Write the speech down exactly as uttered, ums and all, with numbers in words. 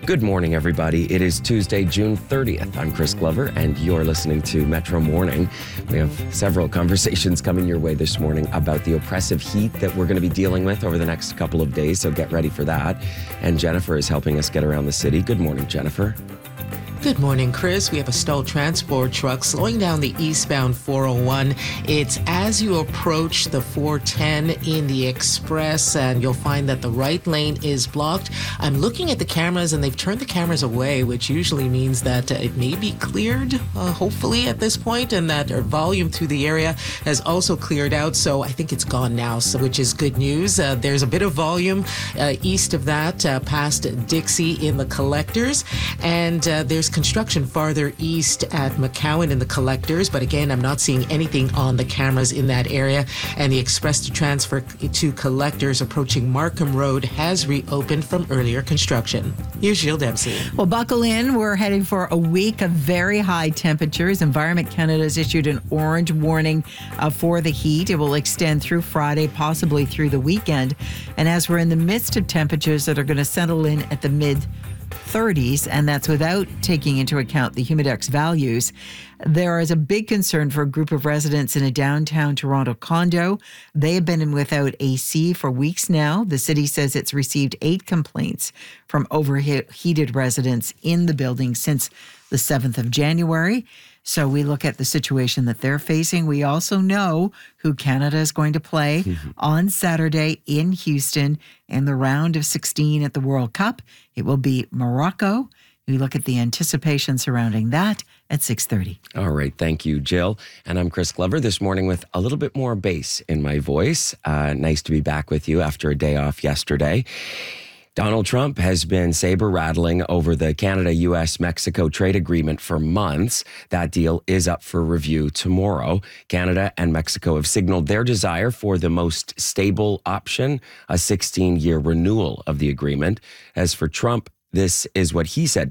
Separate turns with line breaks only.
Good morning, everybody. It is Tuesday, June thirtieth. I'm Chris Glover, and you're listening to Metro Morning. We have several conversations coming your way this morning about the oppressive heat that we're going to be dealing with over the next couple of days, so get ready for that. And Jennifer is helping us get around the city. Good morning, Jennifer.
Good morning, Chris. We have a stalled transport truck slowing down the eastbound four oh one. It's as you approach the four ten in the express, and you'll find that the right lane is blocked. I'm looking at the cameras, and they've turned the cameras away, which usually means that uh, it may be cleared, uh, hopefully, at this point, and that our volume through the area has also cleared out. So I think it's gone now, so, which is good news. Uh, there's a bit of volume uh, east of that, uh, past Dixie in the collectors, and uh, there's construction farther east at McCowan in the collectors, but again, I'm not seeing anything on the cameras in that area. And the express to transfer to collectors approaching Markham Road has reopened from earlier construction. Here's Jill Dempsey.
Well, buckle in. We're heading for a week of very high temperatures. Environment Canada has issued an orange warning uh, for the heat. It will extend through Friday, possibly through the weekend. And as we're in the midst of temperatures that are going to settle in at the mid thirties, and that's without taking into account the humidex values. There is a big concern for a group of residents in a downtown Toronto condo. They have been in without A C for weeks now. The city says it's received eight complaints from overheated residents in the building since the seventh of January. So we look at the situation that they're facing. We also know who Canada is going to play mm-hmm. on Saturday in Houston in the round of sixteen at the World Cup. It will be Morocco. We look at the anticipation surrounding that at six thirty.
All right. Thank you, Jill. And I'm Chris Glover this morning with a little bit more bass in my voice. Uh, nice to be back with you after a day off yesterday. Donald Trump has been saber-rattling over the Canada-U S Mexico trade agreement for months. That deal is up for review tomorrow. Canada and Mexico have signaled their desire for the most stable option, a sixteen-year renewal of the agreement. As for Trump, this is what he said